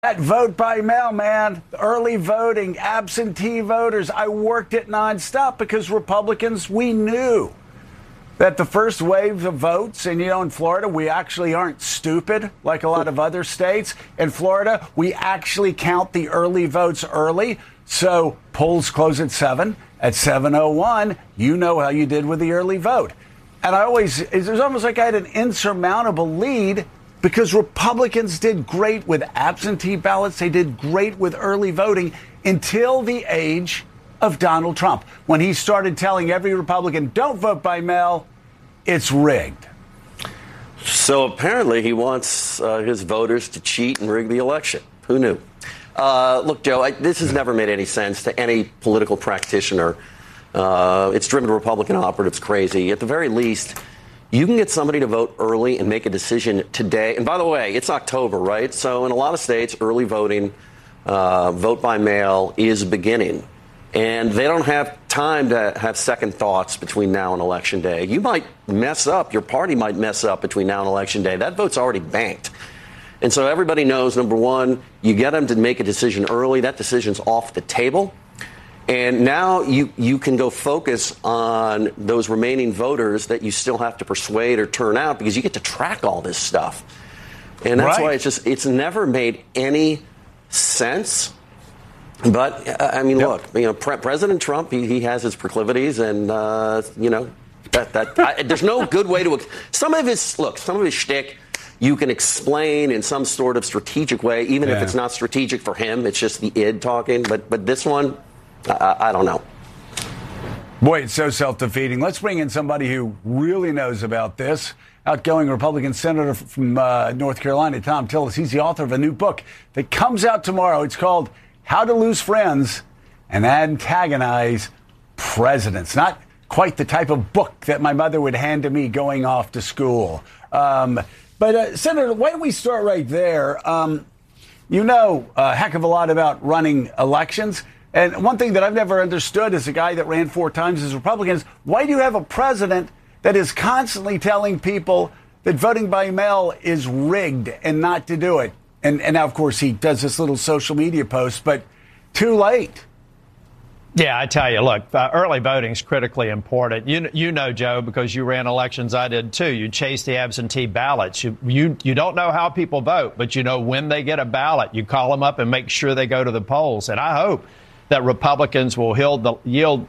That vote by mail, man, early voting, absentee voters. I worked it nonstop because Republicans, we knew that the first wave of votes, and in Florida, we actually aren't stupid like a lot of other states. In Florida, we actually count the early votes early. So polls close at 7. At 7:01, you know how you did with the early vote. And it was almost like I had an insurmountable lead because Republicans did great with absentee ballots. They did great with early voting until the age of Donald Trump, when he started telling every Republican, don't vote by mail, it's rigged. So apparently he wants his voters to cheat and rig the election. Who knew? Look, Joe, this has never made any sense to any political practitioner. It's driven Republican operatives crazy. At the very least, you can get somebody to vote early and make a decision today. And by the way, it's October, right? So in a lot of states, early voting, vote by mail is beginning. And they don't have time to have second thoughts between now and Election Day. You might mess up. Your party might mess up between now and Election Day. That vote's already banked. And so everybody knows, number one, you get them to make a decision early. That decision's off the table. And now you can go focus on those remaining voters that you still have to persuade or turn out because you get to track all this stuff. And that's why it's never made any sense. But, I mean, look, President Trump, he has his proclivities and, there's no good way to some of his shtick you can explain in some sort of strategic way, even if it's not strategic for him. It's just the id talking. But this one, I don't know. Boy, it's so self-defeating. Let's bring in somebody who really knows about this. Outgoing Republican Senator from North Carolina, Thom Tillis. He's the author of a new book that comes out tomorrow. It's called How to Lose Friends and Antagonize Presidents. Not quite the type of book that my mother would hand to me going off to school. But Senator, why don't we start right there? You know a heck of a lot about running elections. And one thing that I've never understood as a guy that ran 4 times as Republican is, why do you have a president that is constantly telling people that voting by mail is rigged and not to do it? And now, of course, he does this little social media post, but too late. Yeah, I tell you, look, early voting is critically important. You know, Joe, because you ran elections, I did too. You chase the absentee ballots. You don't know how people vote, but you know when they get a ballot, you call them up and make sure they go to the polls. And I hope that Republicans will yield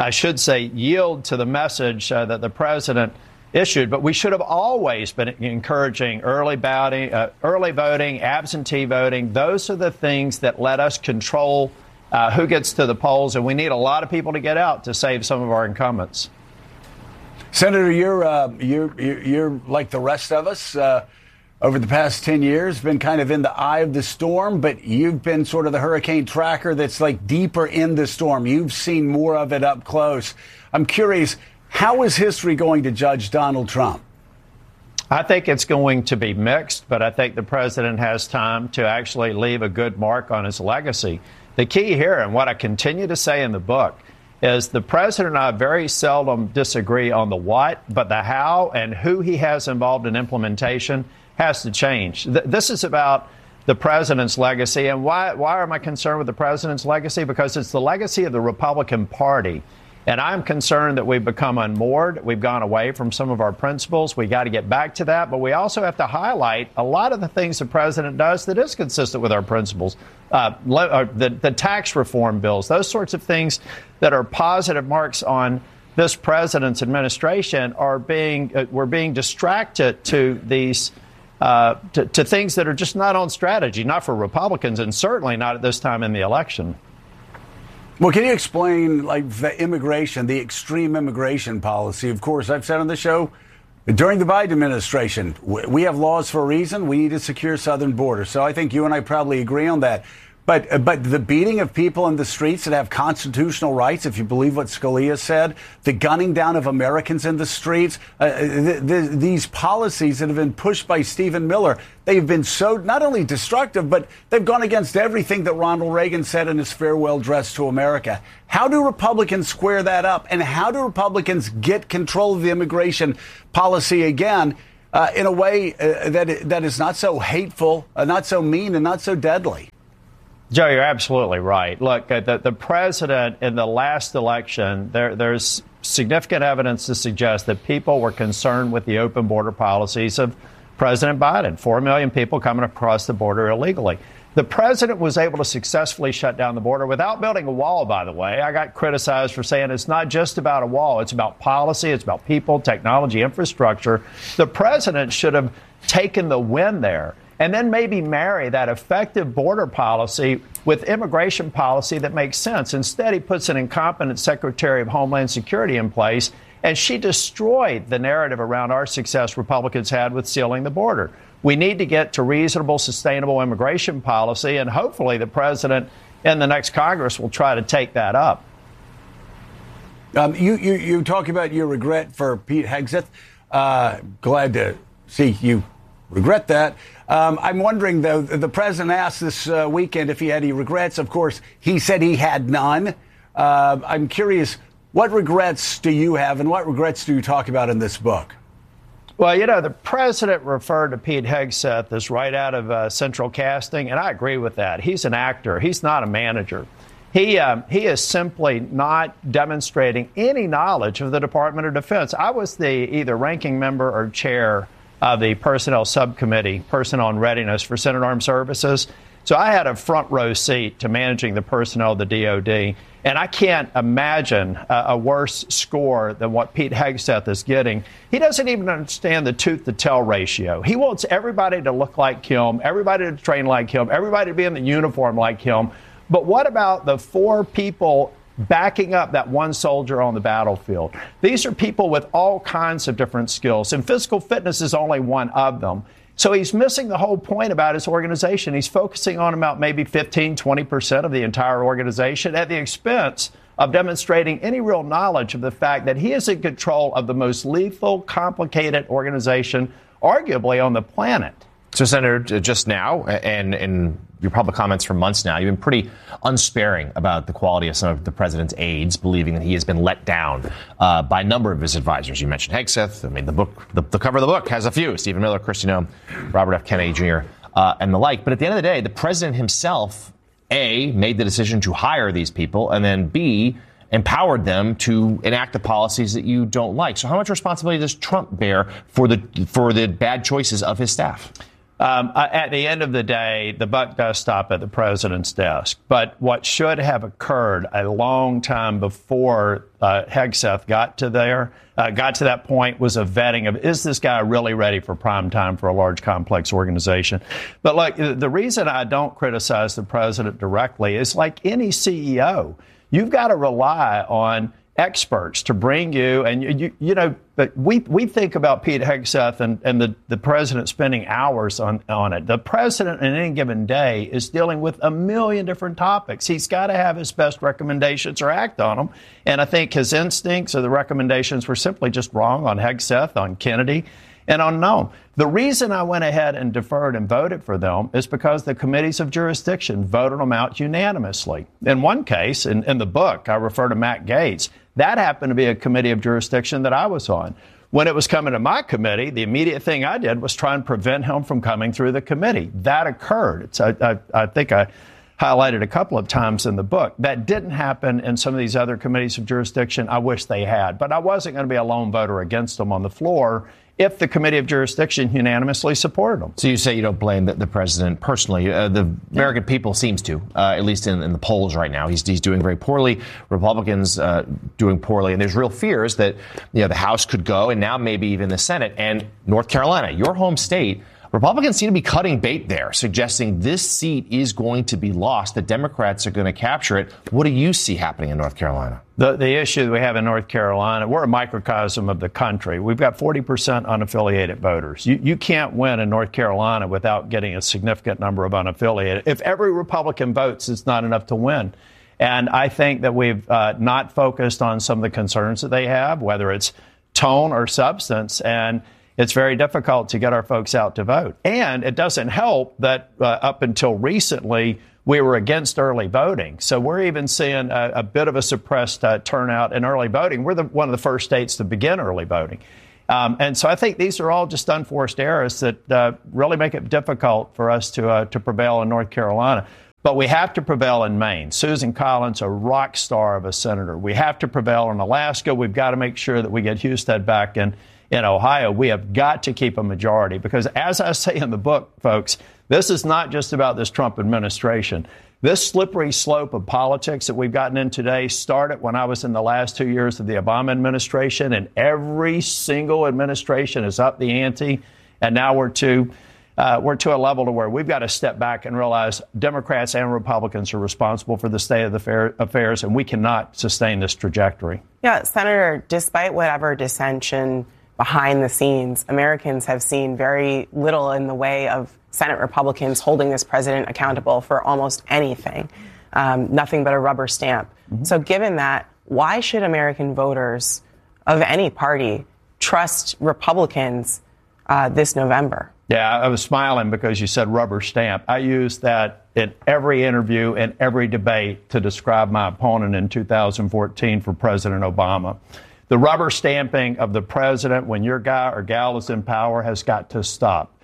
to the message that the president issued. But we should have always been encouraging early voting, absentee voting. Those are the things that let us control who gets to the polls, and we need a lot of people to get out to save some of our incumbents. Senator, you're like the rest of us. Over the past 10 years, been kind of in the eye of the storm, but you've been sort of the hurricane tracker that's like deeper in the storm. You've seen more of it up close. I'm curious, how is history going to judge Donald Trump? I think it's going to be mixed, but I think the president has time to actually leave a good mark on his legacy. The key here, and what I continue to say in the book, is the president and I very seldom disagree on the what, but the how and who he has involved in implementation has to change. This is about the president's legacy. And why am I concerned with the president's legacy? Because it's the legacy of the Republican Party. And I'm concerned that we've become unmoored. We've gone away from some of our principles. We got to get back to that. But we also have to highlight a lot of the things the president does that is consistent with our principles. The tax reform bills, those sorts of things that are positive marks on this president's administration we're being distracted to these to things that are just not on strategy, not for Republicans, and certainly not at this time in the election. Well, can you explain, like, the extreme immigration policy? Of course, I've said on the show, during the Biden administration, we have laws for a reason. We need a secure southern border. So I think you and I probably agree on that. But the beating of people in the streets that have constitutional rights, if you believe what Scalia said, the gunning down of Americans in the streets, these policies that have been pushed by Stephen Miller, they've been so not only destructive, but they've gone against everything that Ronald Reagan said in his farewell address to America. How do Republicans square that up? And how do Republicans get control of the immigration policy again in a way that is not so hateful, not so mean, and not so deadly. Joe, you're absolutely right. Look, the president in the last election, there's significant evidence to suggest that people were concerned with the open border policies of President Biden. 4 million people coming across the border illegally. The president was able to successfully shut down the border without building a wall, by the way. I got criticized for saying it's not just about a wall. It's about policy. It's about people, technology, infrastructure. The president should have taken the win there and then maybe marry that effective border policy with immigration policy that makes sense. Instead, he puts an incompetent Secretary of Homeland Security in place, and she destroyed the narrative around our success Republicans had with sealing the border. We need to get to reasonable, sustainable immigration policy, and hopefully the president in the next Congress will try to take that up. You talk about your regret for Pete Hegseth. Glad to see you regret that. I'm wondering, though, the president asked this weekend if he had any regrets. Of course, he said he had none. I'm curious, what regrets do you have, and what regrets do you talk about in this book? Well, you know, the president referred to Pete Hegseth as right out of Central Casting, and I agree with that. He's an actor. He's not a manager. He is simply not demonstrating any knowledge of the Department of Defense. I was the either ranking member or chair of the Personnel Subcommittee, Personnel and Readiness for Senate Armed Services. So I had a front row seat to managing the personnel of the DOD. And I can't imagine a worse score than what Pete Hegseth is getting. He doesn't even understand the tooth-to-tail ratio. He wants everybody to look like him, everybody to train like him, everybody to be in the uniform like him. But what about the 4 people backing up that one soldier on the battlefield? These are people with all kinds of different skills, and physical fitness is only one of them. So he's missing the whole point about his organization. He's focusing on about maybe 15, 20% of the entire organization at the expense of demonstrating any real knowledge of the fact that he is in control of the most lethal, complicated organization, arguably, on the planet. So, Senator, just now, and in your public comments for months now, you've been pretty unsparing about the quality of some of the president's aides, believing that he has been let down by a number of his advisors. You mentioned Hegseth. I mean, the book, the cover of the book has a few: Stephen Miller, Kristi Noem, Robert F. Kennedy Jr., and the like. But at the end of the day, the president himself, A, made the decision to hire these people, and then B, empowered them to enact the policies that you don't like. So how much responsibility does Trump bear for the bad choices of his staff? At the end of the day, the buck does stop at the president's desk. But what should have occurred a long time before Hegseth got to that point was a vetting of, is this guy really ready for prime time for a large, complex organization? But look, the reason I don't criticize the president directly is like any CEO, you've got to rely on experts to bring you, and you know, but we think about Pete Hegseth and the president spending hours on it. The president in any given day is dealing with a million different topics. He's got to have his best recommendations or act on them. And I think his instincts or the recommendations were simply just wrong on Hegseth, on Kennedy, and on Noem. The reason I went ahead and deferred and voted for them is because the committees of jurisdiction voted them out unanimously. In one case, in the book, I refer to Matt Gaetz. That happened to be a committee of jurisdiction that I was on. When it was coming to my committee, the immediate thing I did was try and prevent him from coming through the committee. That occurred. I think I highlighted a couple of times in the book. That didn't happen in some of these other committees of jurisdiction. I wish they had. But I wasn't going to be a lone voter against them on the floor if the committee of jurisdiction unanimously supported them. So you say you don't blame the president personally. The American people seems to, at least in the polls right now. He's doing very poorly. Republicans doing poorly. And there's real fears that the House could go, and now maybe even the Senate. And North Carolina, your home state, Republicans seem to be cutting bait there, suggesting this seat is going to be lost. The Democrats are going to capture it. What do you see happening in North Carolina? The issue that we have in North Carolina, we're a microcosm of the country. We've got 40% unaffiliated voters. You can't win in North Carolina without getting a significant number of unaffiliated. If every Republican votes, it's not enough to win. And I think that we've not focused on some of the concerns that they have, whether it's tone or substance. And it's very difficult to get our folks out to vote. And it doesn't help that up until recently, we were against early voting. So we're even seeing a bit of a suppressed turnout in early voting. We're one of the first states to begin early voting. And so I think these are all just unforced errors that really make it difficult for us to prevail in North Carolina. But we have to prevail in Maine. Susan Collins, a rock star of a senator. We have to prevail in Alaska. We've got to make sure that we get Husted back in Ohio. We have got to keep a majority because, as I say in the book, folks, this is not just about this Trump administration. This slippery slope of politics that we've gotten in today started when I was in the last 2 years of the Obama administration, and every single administration is up the ante, and now we're to a level to where we've got to step back and realize Democrats and Republicans are responsible for the state of the affairs, and we cannot sustain this trajectory. Yeah, Senator, despite whatever dissension behind the scenes, Americans have seen very little in the way of Senate Republicans holding this president accountable for almost anything, nothing but a rubber stamp. Mm-hmm. So given that, why should American voters of any party trust Republicans this November? Yeah, I was smiling because you said rubber stamp. I use that in every interview and every debate to describe my opponent in 2014 for President Obama. The rubber stamping of the president when your guy or gal is in power has got to stop.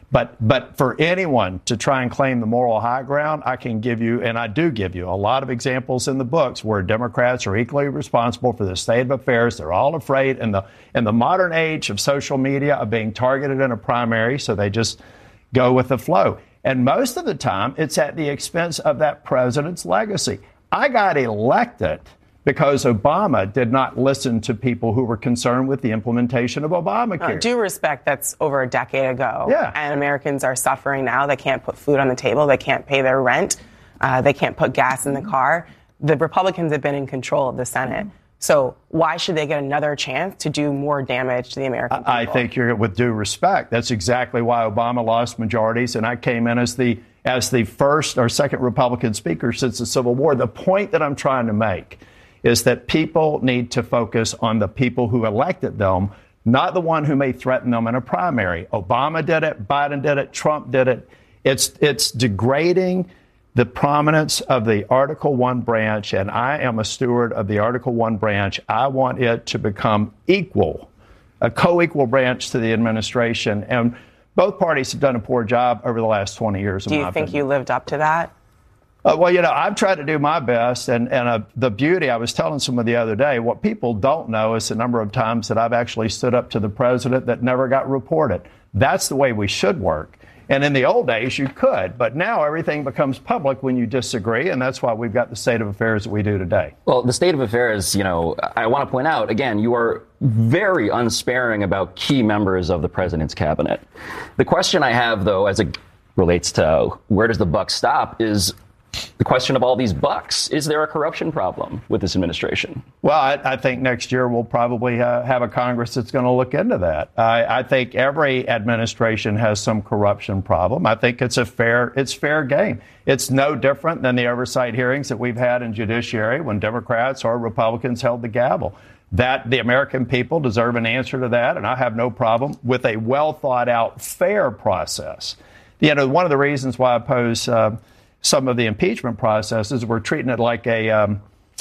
But for anyone to try and claim the moral high ground, I can give you, and I do give you, a lot of examples in the books where Democrats are equally responsible for the state of affairs. They're all afraid in the modern age of social media of being targeted in a primary, so they just go with the flow. And most of the time, it's at the expense of that president's legacy. I got elected because Obama did not listen to people who were concerned with the implementation of Obamacare. Due respect, that's over a decade ago. Yeah. And Americans are suffering now. They can't put food on the table. They can't pay their rent. They can't put gas in the car. The Republicans have been in control of the Senate. So why should they get another chance to do more damage to the American people? I think you're with due respect. That's exactly why Obama lost majorities, and I came in as the first or second Republican speaker since the Civil War. The point that I'm trying to make is that people need to focus on the people who elected them, not the one who may threaten them in a primary. Obama did it, Biden did it, Trump did it. It's degrading the prominence of the Article I branch, and I am a steward of the Article I branch. I want it to become equal, a co-equal branch to the administration. And both parties have done a poor job over the last 20 years. Do you think you lived up to that? Well, I've tried to do my best, and the beauty, I was telling someone the other day, what people don't know is the number of times that I've actually stood up to the president that never got reported. That's the way we should work. And in the old days, you could, but now everything becomes public when you disagree, and that's why we've got the state of affairs that we do today. Well, the state of affairs, I want to point out, again, you are very unsparing about key members of the president's cabinet. The question I have, though, as it relates to where does the buck stop, is the question of all these bucks. Is there a corruption problem with this administration? Well, I think next year we'll probably have a Congress that's going to look into that. I think every administration has some corruption problem. I think it's fair game. It's no different than the oversight hearings that we've had in judiciary when Democrats or Republicans held the gavel. That the American people deserve an answer to that, and I have no problem with a well thought out, fair process. One of the reasons why I oppose some of the impeachment processes, we're treating it like a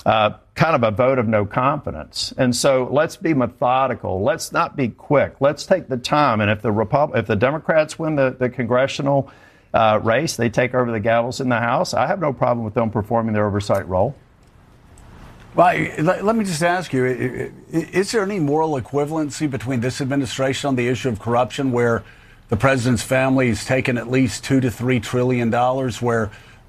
kind of a vote of no confidence. And so let's be methodical. Let's not be quick. Let's take the time. And if the Democrats win the congressional race, they take over the gavels in the House, I have no problem with them performing their oversight role. Well, let me just ask you, is there any moral equivalency between this administration on the issue of corruption, where the president's family has taken at least $2 to $3 trillion, where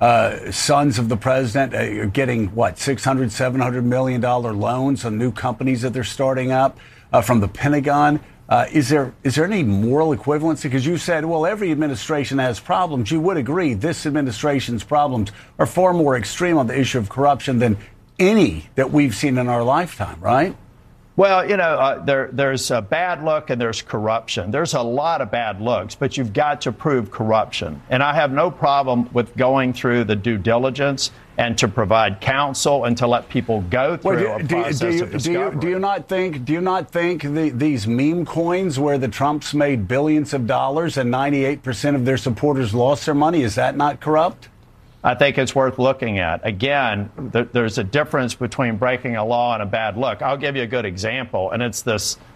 sons of the president are getting, $600-700 million loans on new companies that they're starting up from the Pentagon? Is there any moral equivalency? Because you said, well, every administration has problems. You would agree this administration's problems are far more extreme on the issue of corruption than any that we've seen in our lifetime, right? Well, there's a bad look and there's corruption. There's a lot of bad looks, but you've got to prove corruption. And I have no problem with going through the due diligence and to provide counsel and to let people go through a process of discovery. Do you not think these meme coins where the Trumps made billions of dollars and 98% of their supporters lost their money, is that not corrupt? I think it's worth looking at. Again, there's a difference between breaking a law and a bad look. I'll give you a good example, and it's this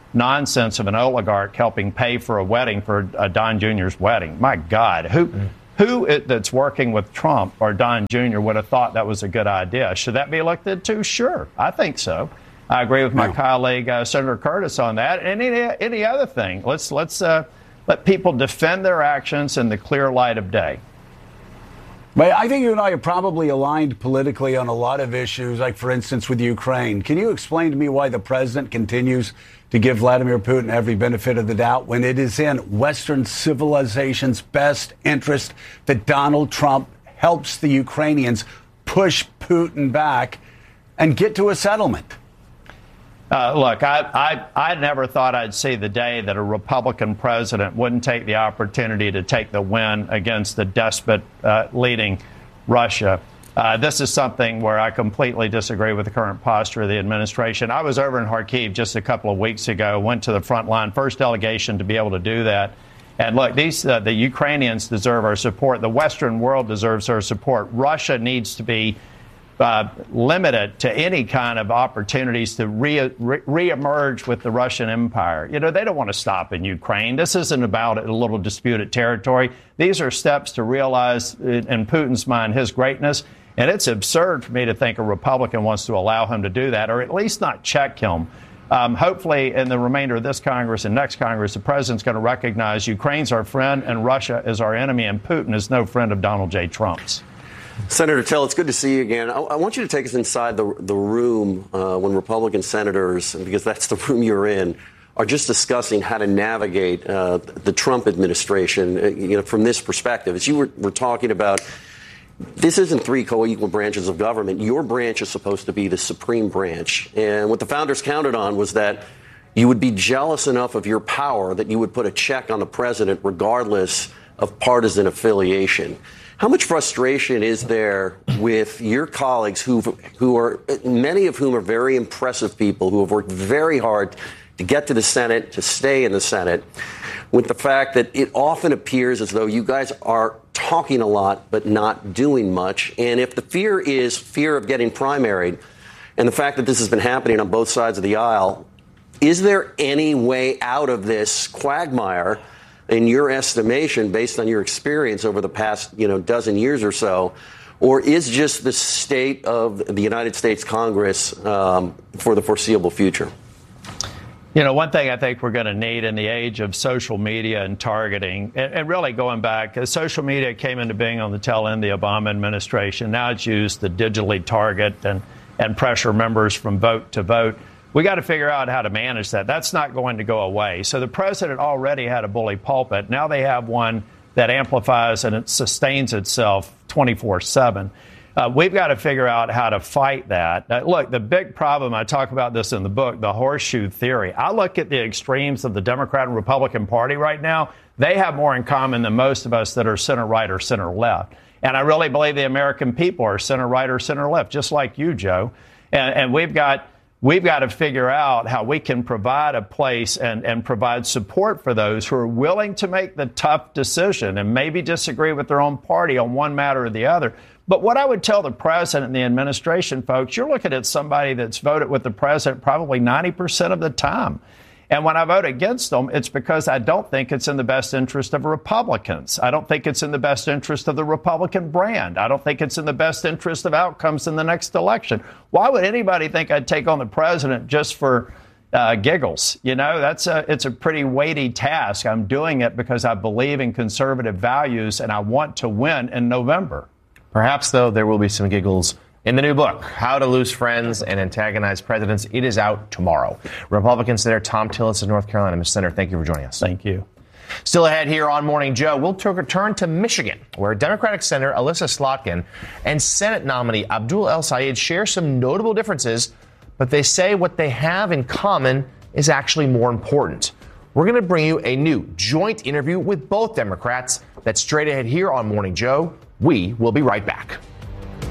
nonsense of an oligarch helping pay for a wedding for Don Jr.'s wedding. My God, who that's working with Trump or Don Jr. would have thought that was a good idea? Should that be looked into? Sure, I think so. I agree with my colleague Senator Curtis on that. And any other thing, let's let people defend their actions in the clear light of day. But I think you and I are probably aligned politically on a lot of issues, like, for instance, with Ukraine. Can you explain to me why the president continues to give Vladimir Putin every benefit of the doubt when it is in Western civilization's best interest that Donald Trump helps the Ukrainians push Putin back and get to a settlement? Look, I never thought I'd see the day that a Republican president wouldn't take the opportunity to take the win against the despot leading Russia. This is something where I completely disagree with the current posture of the administration. I was over in Kharkiv just a couple of weeks ago, went to the front line, first delegation to be able to do that. And look, the Ukrainians deserve our support. The Western world deserves our support. Russia needs to be limited to any kind of opportunities to reemerge with the Russian Empire. You know, they don't want to stop in Ukraine. This isn't about a little disputed territory. These are steps to realize, in Putin's mind, his greatness. And it's absurd for me to think a Republican wants to allow him to do that, or at least not check him. Hopefully, in the remainder of this Congress and next Congress, the president's going to recognize Ukraine's our friend and Russia is our enemy, and Putin is no friend of Donald J. Trump's. Senator Till, it's good to see you again. I want you to take us inside the room when Republican senators, because that's the room you're in, are just discussing how to navigate the Trump administration, from this perspective. As you were talking about, this isn't three co-equal branches of government. Your branch is supposed to be the supreme branch. And what the founders counted on was that you would be jealous enough of your power that you would put a check on the president regardless of partisan affiliation. How much frustration is there with your colleagues who are, many of whom are very impressive people who have worked very hard to get to the Senate, to stay in the Senate, with the fact that it often appears as though you guys are talking a lot but not doing much? And if the fear is fear of getting primaried, and the fact that this has been happening on both sides of the aisle, is there any way out of this quagmire, in your estimation, based on your experience over the past, dozen years or so, or is just the state of the United States Congress for the foreseeable future? One thing I think we're going to need in the age of social media and targeting, and really going back, social media came into being on the tail end of the Obama administration. Now it's used to digitally target and pressure members from vote to vote. We got to figure out how to manage that. That's not going to go away. So the president already had a bully pulpit. Now they have one that amplifies and it sustains itself 24/7. We've got to figure out how to fight that. Look, the big problem, I talk about this in the book, the horseshoe theory. I look at the extremes of the Democrat and Republican Party right now. They have more in common than most of us that are center right or center left. And I really believe the American people are center right or center left, just like you, Joe. And we've got to figure out how we can provide a place and provide support for those who are willing to make the tough decision and maybe disagree with their own party on one matter or the other. But what I would tell the president and the administration, folks, you're looking at somebody that's voted with the president probably 90% of the time. And when I vote against them, it's because I don't think it's in the best interest of Republicans. I don't think it's in the best interest of the Republican brand. I don't think it's in the best interest of outcomes in the next election. Why would anybody think I'd take on the president just for giggles? It's a pretty weighty task. I'm doing it because I believe in conservative values and I want to win in November. Perhaps, though, there will be some giggles in the new book, How to Lose Friends and Antagonize Presidents. It is out tomorrow. Republican Senator Thom Tillis of North Carolina. Mr. Senator, thank you for joining us. Thank you. Still ahead here on Morning Joe, we'll return to Michigan, where Democratic Senator Elissa Slotkin and Senate nominee Abdul El-Sayed share some notable differences, but they say what they have in common is actually more important. We're going to bring you a new joint interview with both Democrats. That's straight ahead here on Morning Joe. We will be right back.